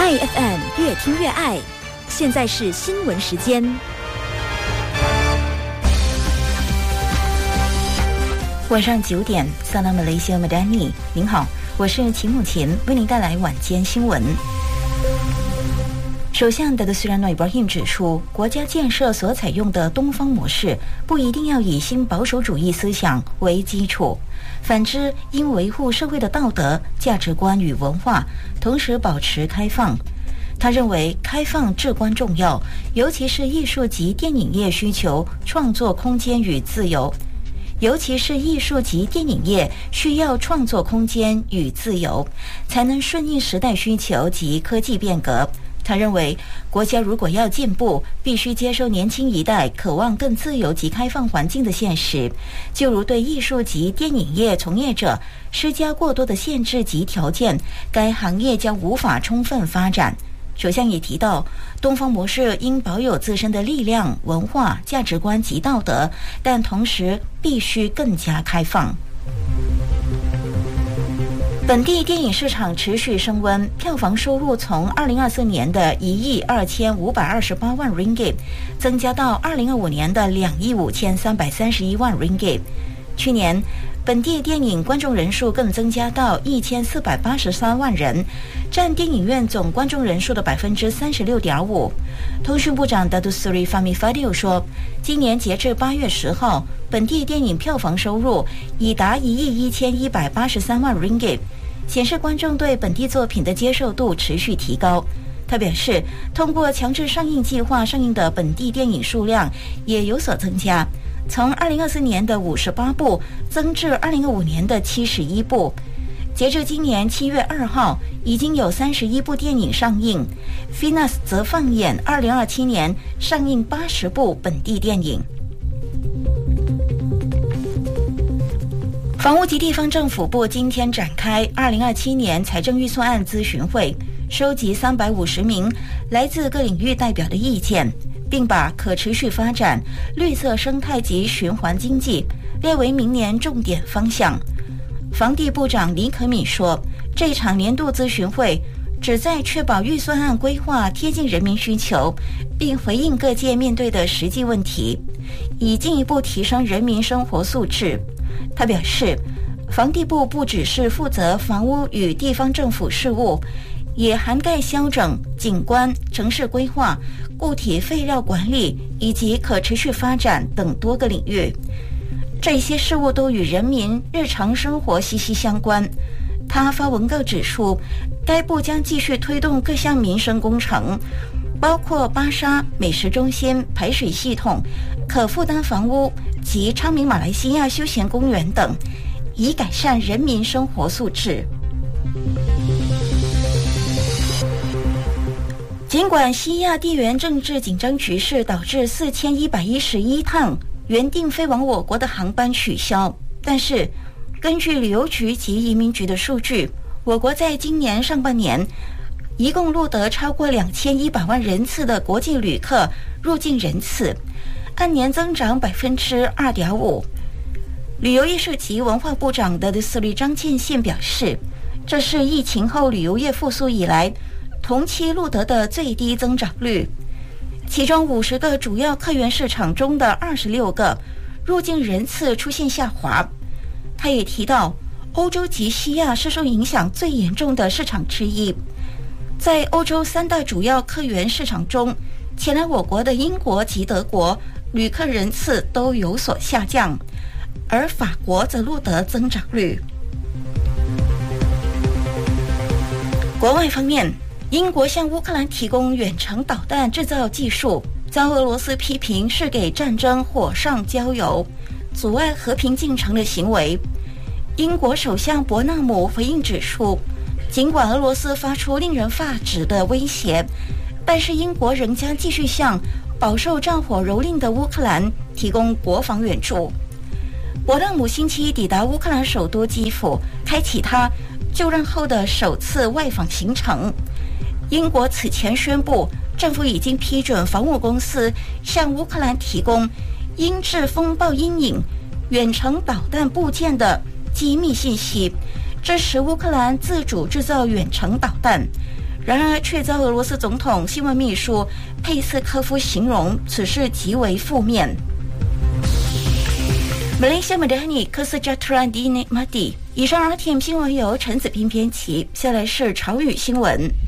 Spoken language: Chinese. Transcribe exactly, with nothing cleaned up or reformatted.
爱 F M 越听越爱，现在是新闻时间。 晚上九点，萨拉马雷西亚马丹尼，您好，我是秦母琴，为您带来晚间新闻。首相达德斯拉诺伊布拉欣指出，国家建设所采用的东方模式不一定要以新保守主义思想为基础，反之，应维护社会的道德、价值观与文化，同时保持开放。他认为开放至关重要，尤其是艺术及电影业需求创作空间与自由。尤其是艺术及电影业需要创作空间与自由，才能顺应时代需求及科技变革。他认为，国家如果要进步，必须接受年轻一代渴望更自由及开放环境的现实，就如对艺术及电影业从业者施加过多的限制及条件，该行业将无法充分发展。首相也提到，东方模式应保有自身的力量、文化、价值观及道德，但同时必须更加开放。本地电影市场持续升温，票房收入从二零二四年的一亿二千五百二十八万 ringgit 增加到二零二五年的两亿五千三百三十一万 ringgit。去年，本地电影观众人数更增加到一千四百八十三万人，占电影院总观众人数的百分之三十六点五。通讯部长 Datuk Seri Fahmi Fadil 说，今年截至八月十号，本地电影票房收入已达一亿一千一百八十三万 ringgit， 显示观众对本地作品的接受度持续提高。他表示，通过强制上映计划上映的本地电影数量也有所增加，从二零二四年的五十八部增至二零二五年的七十一部。截至今年七月二号，已经有三十一部电影上映。F I N A S 则放眼二零二七年上映八十部本地电影。房屋及地方政府部今天展开二零二七年财政预算案咨询会，收集三百五十名来自各领域代表的意见，并把可持续发展、绿色生态及循环经济列为明年重点方向。房地部长李可敏说，这场年度咨询会旨在确保预算案规划贴近人民需求，并回应各界面对的实际问题，以进一步提升人民生活素质。他表示，房地部不只是负责房屋与地方政府事务，也涵盖消整、景观、城市规划、固体废料管理以及可持续发展等多个领域。这些事务都与人民日常生活息息相关。他发文告指出，该部将继续推动各项民生工程，包括巴沙美食中心、排水系统、可负担房屋及昌明马来西亚休闲公园等，以改善人民生活素质。尽管西亚地缘政治紧张局势导致四千一百一十一趟原定飞往我国的航班取消，但是根据旅游局及移民局的数据，我国在今年上半年一共录得超过两千一百万人次的国际旅客入境人次，按年增长百分之二点五。旅游艺术及文化部长的司理张建宪表示，这是疫情后旅游业复苏以来同期录得的最低增长率。其中五十个主要客源市场中的二十六个入境人次出现下滑。他也提到，欧洲及西亚是受影响最严重的市场之一。在欧洲三大主要客源市场中，前来我国的英国及德国旅客人次都有所下降，而法国则录得增长率。国外方面，英国向乌克兰提供远程导弹制造技术，遭俄罗斯批评是给战争火上浇油，阻碍和平进程的行为。英国首相伯纳姆回应指出，尽管俄罗斯发出令人发指的威胁，但是英国仍将继续向饱受战火蹂躏的乌克兰提供国防援助。伯纳姆星期一抵达乌克兰首都基辅，开启他就任后的首次外访行程。英国此前宣布，政府已经批准防务公司向乌克兰提供因致风暴阴影远程导弹部件的机密信息，支持乌克兰自主制造远程导弹。 然而却遭俄罗斯总统新闻秘书佩斯科夫形容此事极为负面。Malaysia Madani Kesejahteraan Dinikmati。以上 R T M 新闻由陈子斌编辑，下来是潮语新闻。